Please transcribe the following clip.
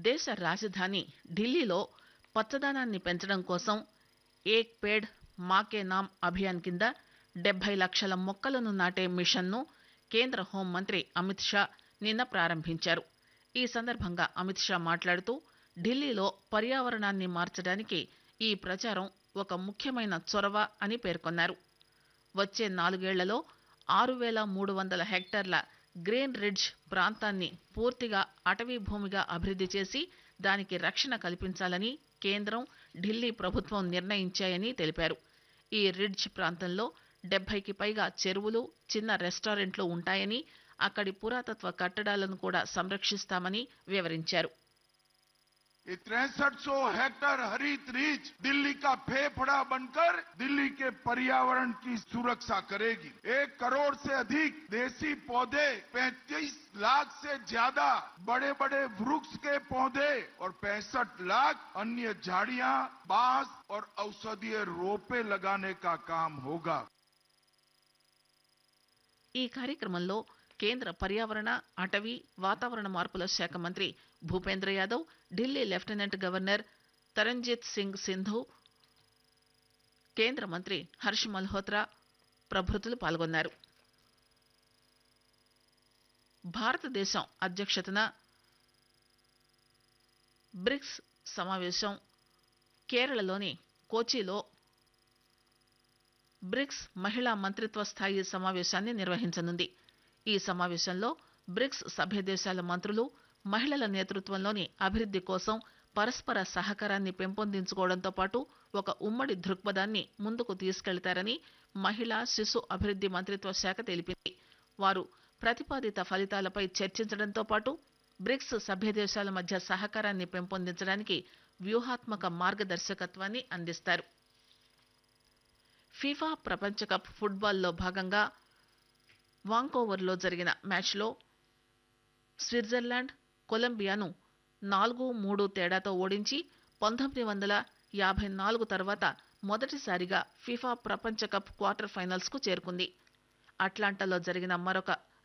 దేశ రాజధాని ఢిల్లీలో పచ్చదనాన్ని పెంచడం కోసం ఏక్ పేడ్ మాకే నామ్ అభియాన్ కింద 70 లక్షల మొక్కలను నాటే మిషన్ను కేంద్ర హోంమంత్రి అమిత్ షా నిన్న ప్రారంభించారు. ఈ సందర్భంగా అమిత్ షా మాట్లాడుతూ ఢిల్లీలో పర్యావరణాన్ని మార్చడానికి ఈ ప్రచారం ఒక ముఖ్యమైన చొరవ అని పేర్కొన్నారు. వచ్చే 4 ఏళ్లలో 6300 హెక్టార్ల గ్రీన్ రిడ్జ్ ప్రాంతాన్ని పూర్తిగా అటవీ భూమిగా అభివృద్ధి చేసి దానికి రక్షణ కల్పించాలని కేంద్రం, ఢిల్లీ ప్రభుత్వం నిర్ణయించాయని తెలిపారు. ఈ రిడ్జ్ ప్రాంతంలో 70కి పైగా చెరువులు, చిన్న రెస్టారెంట్లు ఉంటాయని, అక్కడి పురాతత్వ కట్టడాలను కూడా సంరక్షిస్తామని వివరించారు. ये 6300 हेक्टेयर हरित रीच दिल्ली का फेफड़ा बनकर दिल्ली के पर्यावरण की सुरक्षा करेगी। 1 करोड़ से अधिक देसी पौधे, 35 लाख से ज्यादा बड़े बड़े वृक्ष के पौधे और 65 लाख अन्य झाड़ियां, बांस और औषधीय रोपे लगाने का काम होगा. ఈ కార్యక్రమంలో కేంద్ర పర్యావరణ, అటవీ, వాతావరణ మార్పుల శాఖ మంత్రి భూపేంద్ర యాదవ్, ఢిల్లీ లెఫ్టినెంట్ గవర్నర్ తరంజిత్ సింగ్ సింధు, కేంద్ర మంత్రి హర్ష్ మల్హోత్రా ప్రభృతులు పాల్గొన్నారు. భారతదేశం అధ్యక్షతన బ్రిక్స్ సమావేశం కేరళలోని కోచిలో బ్రిక్స్ మహిళా మంత్రిత్వ స్థాయి సమావేశాన్ని నిర్వహించనుంది. ఈ సమావేశంలో బ్రిక్స్ సభ్య దేశాల మంత్రులు మహిళల నేతృత్వంలోని అభివృద్ధి కోసం పరస్పర సహకారాన్ని పెంపొందించుకోవడంతో పాటు ఒక ఉమ్మడి దృక్పథాన్ని ముందుకు తీసుకెళ్తారని మహిళా, శిశు అభివృద్ధి మంత్రిత్వ శాఖ తెలిపింది. వారు ప్రతిపాదిత ఫలితాలపై చర్చించడంతో పాటు బ్రిక్స్ సభ్య దేశాల మధ్య సహకారాన్ని పెంపొందించడానికి వ్యూహాత్మక మార్గదర్శకత్వాన్ని అందిస్తారు. ఫీఫా ప్రపంచ కప్ ఫుట్బాల్లో భాగంగా వాంకోవర్లో జరిగిన మ్యాచ్లో స్విట్జర్లాండ్ కొలంబియాను 4-3 తేడాతో ఓడించి 1954 తర్వాత మొదటిసారిగా ఫీఫా ప్రపంచ కప్ క్వార్టర్ ఫైనల్స్ కు చేరుకుంది. అట్లాంటాలో జరిగిన మరొక